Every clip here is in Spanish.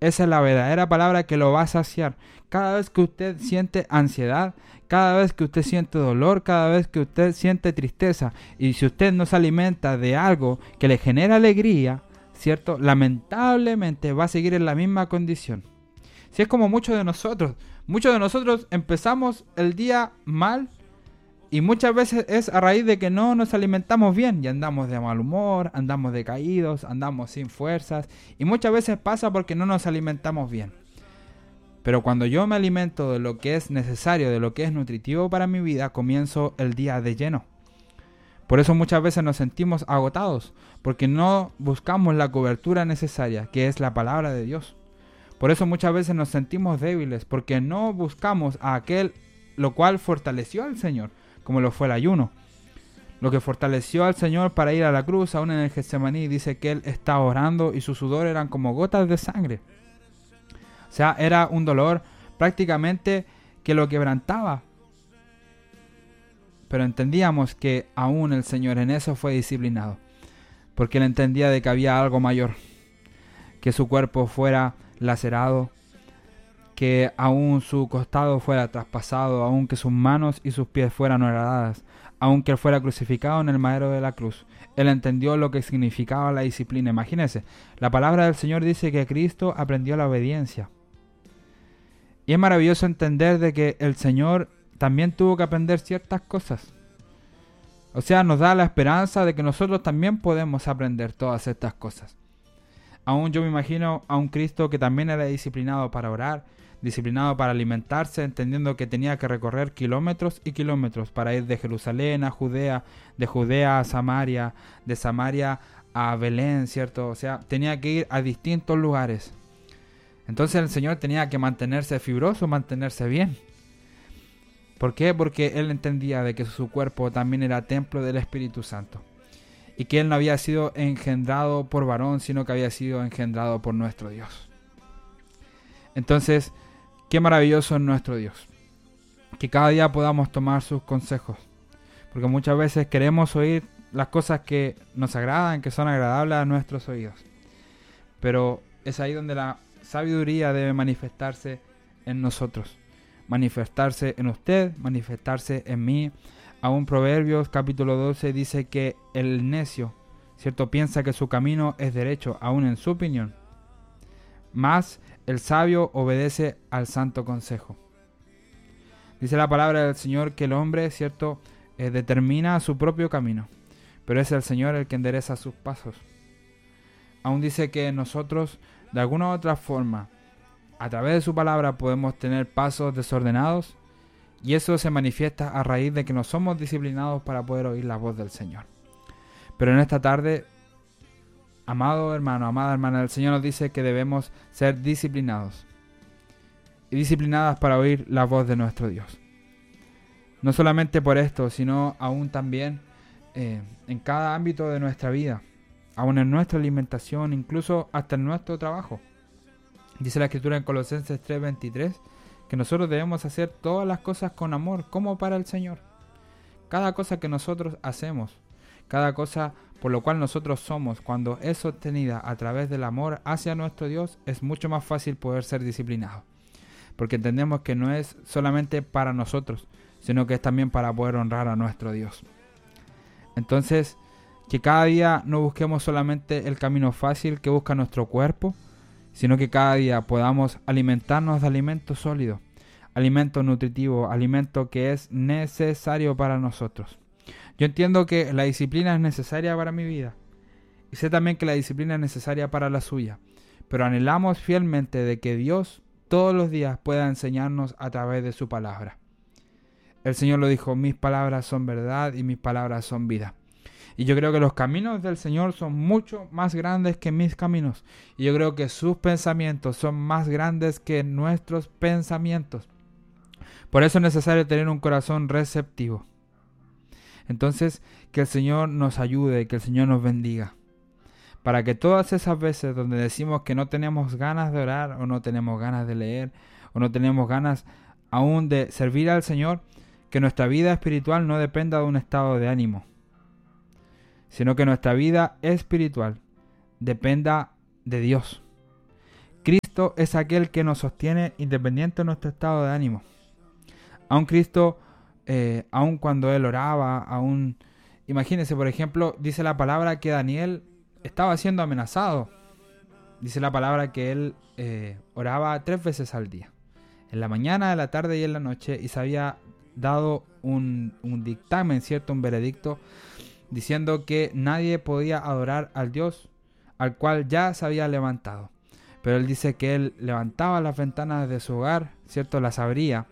Esa es la verdadera palabra que lo va a saciar. Cada vez que usted siente ansiedad, cada vez que usted siente dolor, cada vez que usted siente tristeza, y si usted no se alimenta de algo que le genera alegría, ¿cierto? Lamentablemente va a seguir en la misma condición. Si es como muchos de nosotros empezamos el día mal, y muchas veces es a raíz de que no nos alimentamos bien y andamos de mal humor, andamos decaídos, andamos sin fuerzas, y muchas veces pasa porque no nos alimentamos bien. Pero cuando yo me alimento de lo que es necesario, de lo que es nutritivo para mi vida, comienzo el día de lleno. Por eso muchas veces nos sentimos agotados, porque no buscamos la cobertura necesaria, que es la palabra de Dios. Por eso muchas veces nos sentimos débiles, porque no buscamos a aquel lo cual fortaleció al Señor, como lo fue el ayuno. Lo que fortaleció al Señor para ir a la cruz, aún en el Getsemaní, dice que Él estaba orando y su sudor eran como gotas de sangre. O sea, era un dolor prácticamente que lo quebrantaba. Pero entendíamos que aún el Señor en eso fue disciplinado, porque Él entendía de que había algo mayor, que su cuerpo fuera lacerado, que aún su costado fuera traspasado, aun que sus manos y sus pies fueran horadadas, aun que Él fuera crucificado en el madero de la cruz. Él entendió lo que significaba la disciplina. Imagínense, la palabra del Señor dice que Cristo aprendió la obediencia. Y es maravilloso entender de que el Señor también tuvo que aprender ciertas cosas. O sea, nos da la esperanza de que nosotros también podemos aprender todas estas cosas. Aún yo me imagino a un Cristo que también era disciplinado para orar, disciplinado para alimentarse, entendiendo que tenía que recorrer kilómetros y kilómetros para ir de Jerusalén a Judea, de Judea a Samaria, de Samaria a Belén, ¿cierto? O sea, tenía que ir a distintos lugares. Entonces el Señor tenía que mantenerse fibroso, mantenerse bien. ¿Por qué? Porque Él entendía de que su cuerpo también era templo del Espíritu Santo. Y que Él no había sido engendrado por varón, sino que había sido engendrado por nuestro Dios. Entonces, qué maravilloso es nuestro Dios. Que cada día podamos tomar sus consejos. Porque muchas veces queremos oír las cosas que nos agradan, que son agradables a nuestros oídos. Pero es ahí donde la sabiduría debe manifestarse en nosotros. Manifestarse en usted, manifestarse en mí. Aún Proverbios capítulo 12 dice que el necio, ¿cierto?, piensa que su camino es derecho, aún en su opinión. Mas el sabio obedece al santo consejo. Dice la palabra del Señor que el hombre, ¿cierto?, determina su propio camino, pero es el Señor el que endereza sus pasos. Aún dice que nosotros, de alguna u otra forma, a través de su palabra podemos tener pasos desordenados, y eso se manifiesta a raíz de que no somos disciplinados para poder oír la voz del Señor. Pero en esta tarde, amado hermano, amada hermana, el Señor nos dice que debemos ser disciplinados. Y disciplinadas para oír la voz de nuestro Dios. No solamente por esto, sino aún también en cada ámbito de nuestra vida. Aún en nuestra alimentación, incluso hasta en nuestro trabajo. Dice la Escritura en Colosenses 3:23 que nosotros debemos hacer todas las cosas con amor, como para el Señor. Cada cosa que nosotros hacemos, cada cosa por lo cual nosotros somos, cuando es sostenida a través del amor hacia nuestro Dios, es mucho más fácil poder ser disciplinado. Porque entendemos que no es solamente para nosotros, sino que es también para poder honrar a nuestro Dios. Entonces, que cada día no busquemos solamente el camino fácil que busca nuestro cuerpo, sino que cada día podamos alimentarnos de alimento sólido, alimento nutritivo, alimento que es necesario para nosotros. Yo entiendo que la disciplina es necesaria para mi vida, y sé también que la disciplina es necesaria para la suya, pero anhelamos fielmente de que Dios todos los días pueda enseñarnos a través de su palabra. El Señor lo dijo: mis palabras son verdad y mis palabras son vida. Y yo creo que los caminos del Señor son mucho más grandes que mis caminos. Y yo creo que sus pensamientos son más grandes que nuestros pensamientos. Por eso es necesario tener un corazón receptivo. Entonces, que el Señor nos ayude, que el Señor nos bendiga. Para que todas esas veces donde decimos que no tenemos ganas de orar, o no tenemos ganas de leer, o no tenemos ganas aún de servir al Señor, que nuestra vida espiritual no dependa de un estado de ánimo, sino que nuestra vida espiritual dependa de Dios. Cristo Cristo es aquel que nos sostiene independiente de nuestro estado de ánimo. Aún Cristo, aún cuando Él oraba, imagínense, por ejemplo, dice la palabra que Daniel estaba siendo amenazado. Dice la palabra que él oraba 3 veces al día. En la mañana, en la tarde y en la noche. Y se había dado un dictamen, ¿cierto? Un veredicto diciendo que nadie podía adorar al Dios al cual ya se había levantado. Pero él dice que él levantaba las ventanas de su hogar, ¿cierto? Las abría.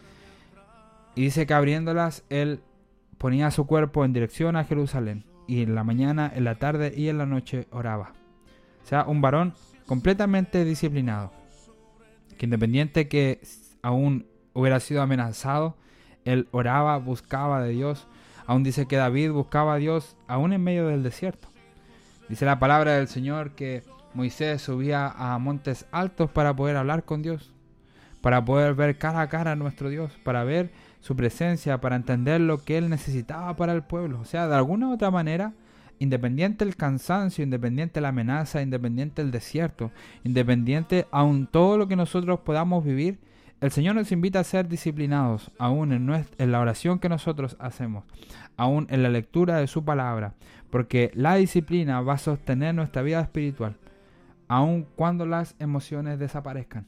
Y dice que abriéndolas, él ponía su cuerpo en dirección a Jerusalén. Y en la mañana, en la tarde y en la noche oraba. O sea, un varón completamente disciplinado. Que independiente que aún hubiera sido amenazado, él oraba, buscaba de Dios. Aún dice que David buscaba a Dios aún en medio del desierto. Dice la palabra del Señor que Moisés subía a montes altos para poder hablar con Dios, para poder ver cara a cara a nuestro Dios, para ver su presencia, para entender lo que Él necesitaba para el pueblo. O sea, de alguna u otra manera, independiente el cansancio, independiente la amenaza, independiente el desierto, independiente aún todo lo que nosotros podamos vivir, el Señor nos invita a ser disciplinados, aún en la oración que nosotros hacemos, aún en la lectura de su palabra, porque la disciplina va a sostener nuestra vida espiritual, aun cuando las emociones desaparezcan.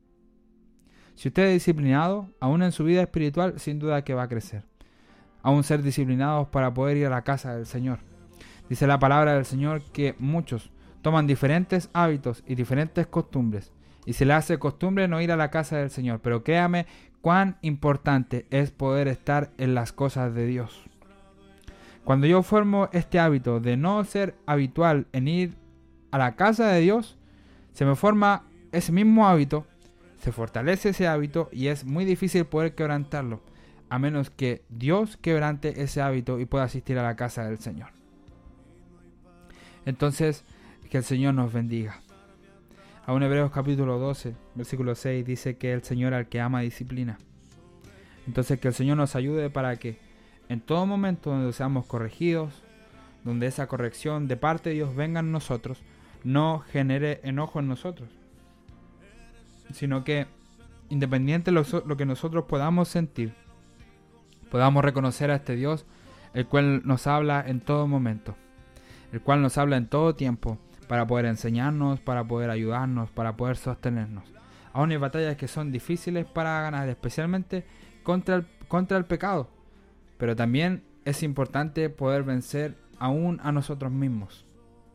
Si usted es disciplinado, aún en su vida espiritual, sin duda que va a crecer. Aún ser disciplinados para poder ir a la casa del Señor. Dice la palabra del Señor que muchos toman diferentes hábitos y diferentes costumbres, y se le hace costumbre no ir a la casa del Señor. Pero créame cuán importante es poder estar en las cosas de Dios. Cuando yo formo este hábito de no ser habitual en ir a la casa de Dios, se me forma ese mismo hábito, se fortalece ese hábito y es muy difícil poder quebrantarlo, a menos que Dios quebrante ese hábito y pueda asistir a la casa del Señor. Entonces, que el Señor nos bendiga. Aún Hebreos capítulo 12, versículo 6 dice que el Señor al que ama disciplina. Entonces que el Señor nos ayude para que en todo momento donde seamos corregidos, donde esa corrección de parte de Dios venga en nosotros, no genere enojo en nosotros, sino que independiente de lo que nosotros podamos sentir, podamos reconocer a este Dios, el cual nos habla en todo momento, el cual nos habla en todo tiempo, para poder enseñarnos, para poder ayudarnos, para poder sostenernos. Aún hay batallas que son difíciles para ganar, especialmente contra el pecado, pero también es importante poder vencer aún a nosotros mismos.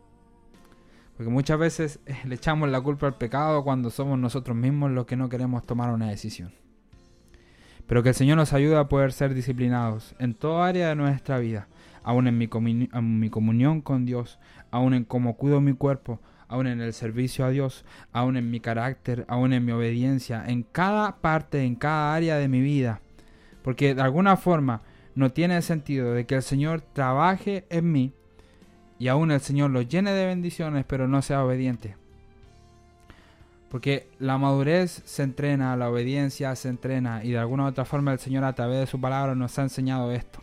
Porque muchas veces le echamos la culpa al pecado cuando somos nosotros mismos los que no queremos tomar una decisión. Pero que el Señor nos ayude a poder ser disciplinados en toda área de nuestra vida, aún en mi comunión con Dios, aún en cómo cuido mi cuerpo, aún en el servicio a Dios, aún en mi carácter, aún en mi obediencia, en cada parte, en cada área de mi vida. Porque de alguna forma no tiene sentido de que el Señor trabaje en mí y aún el Señor lo llene de bendiciones, pero no sea obediente. Porque la madurez se entrena, la obediencia se entrena, y de alguna u otra forma el Señor a través de su palabra nos ha enseñado esto.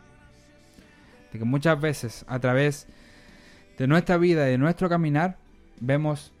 De que muchas veces a través de nuestra vida y de nuestro caminar vemos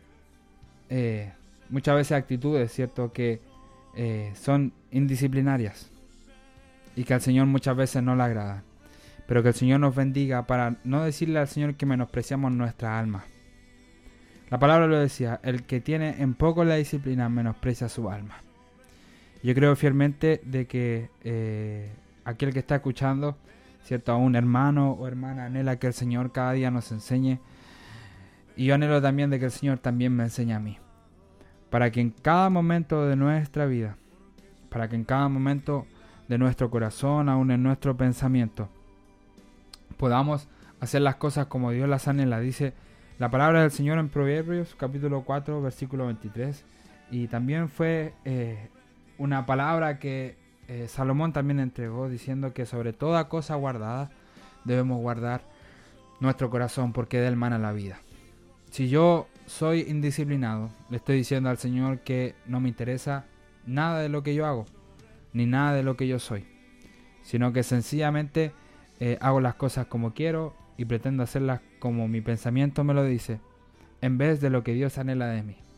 muchas veces actitudes, ¿cierto?, que son indisciplinarias y que al Señor muchas veces no le agradan. Pero que el Señor nos bendiga para no decirle al Señor que menospreciamos nuestra alma. La palabra lo decía, el que tiene en poco la disciplina menosprecia su alma. Yo creo fielmente de que aquel que está escuchando, ¿cierto?, a un hermano o hermana anhela que el Señor cada día nos enseñe. Y yo anhelo también de que el Señor también me enseñe a mí. Para que en cada momento de nuestra vida, para que en cada momento de nuestro corazón, aún en nuestro pensamiento, podamos hacer las cosas como Dios las anhela. Dice la palabra del Señor en Proverbios capítulo 4 versículo 23. Y también fue una palabra que Salomón también entregó, diciendo que sobre toda cosa guardada debemos guardar nuestro corazón, porque de él mana la vida. Si yo soy indisciplinado, le estoy diciendo al Señor que no me interesa nada de lo que yo hago, ni nada de lo que yo soy, sino que sencillamente hago las cosas como quiero y pretendo hacerlas como mi pensamiento me lo dice, en vez de lo que Dios anhela de mí.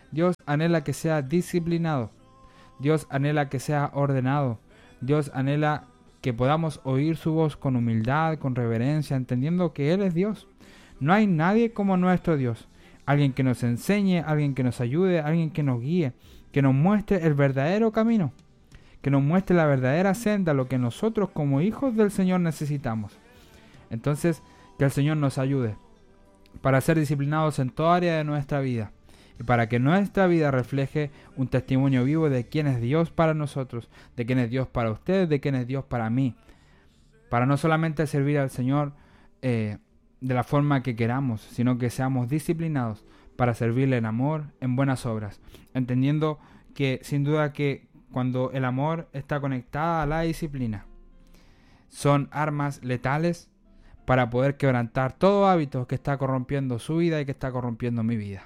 Dios anhela que sea disciplinado. Dios anhela que sea ordenado. Dios anhela que podamos oír su voz con humildad, con reverencia, entendiendo que Él es Dios. No hay nadie como nuestro Dios. Alguien que nos enseñe, alguien que nos ayude, alguien que nos guíe, que nos muestre el verdadero camino, que nos muestre la verdadera senda, lo que nosotros como hijos del Señor necesitamos. Entonces, que el Señor nos ayude para ser disciplinados en toda área de nuestra vida y para que nuestra vida refleje un testimonio vivo de quién es Dios para nosotros, de quién es Dios para ustedes, de quién es Dios para mí, para no solamente servir al Señor de la forma que queramos, sino que seamos disciplinados para servirle en amor, en buenas obras, entendiendo que sin duda que cuando el amor está conectado a la disciplina, son armas letales para poder quebrantar todo hábito que está corrompiendo su vida y que está corrompiendo mi vida.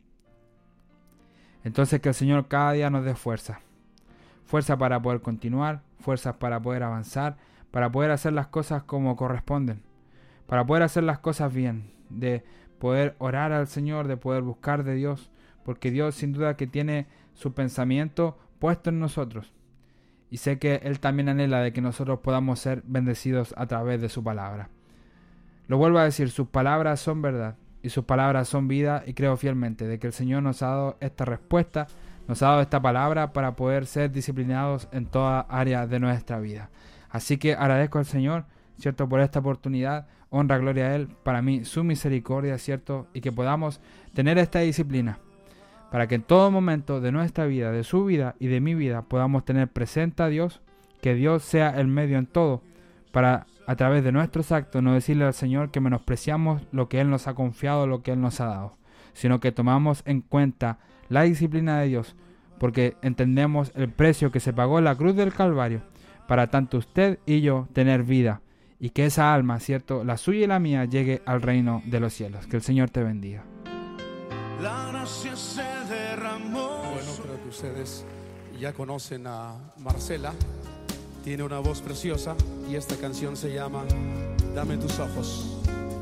Entonces que el Señor cada día nos dé fuerza. Fuerza para poder continuar, fuerzas para poder avanzar, para poder hacer las cosas como corresponden, para poder hacer las cosas bien, de poder orar al Señor, de poder buscar de Dios, porque Dios sin duda que tiene su pensamiento puesto en nosotros. Y sé que Él también anhela de que nosotros podamos ser bendecidos a través de su palabra. Lo vuelvo a decir, sus palabras son verdad y sus palabras son vida, y creo fielmente de que el Señor nos ha dado esta respuesta, nos ha dado esta palabra para poder ser disciplinados en toda área de nuestra vida. Así que agradezco al Señor, ¿cierto?, por esta oportunidad, honra, gloria a Él, para mí su misericordia, ¿cierto?, y que podamos tener esta disciplina, para que en todo momento de nuestra vida, de su vida y de mi vida, podamos tener presente a Dios, que Dios sea el medio en todo, para a través de nuestros actos no decirle al Señor que menospreciamos lo que Él nos ha confiado, lo que Él nos ha dado, sino que tomamos en cuenta la disciplina de Dios, porque entendemos el precio que se pagó en la cruz del Calvario, para tanto usted y yo tener vida, y que esa alma, ¿cierto?, la suya y la mía, llegue al reino de los cielos. Que el Señor te bendiga. La gracia se derramó. Bueno, creo que ustedes ya conocen a Marcela. Tiene una voz preciosa y esta canción se llama Dame tus ojos.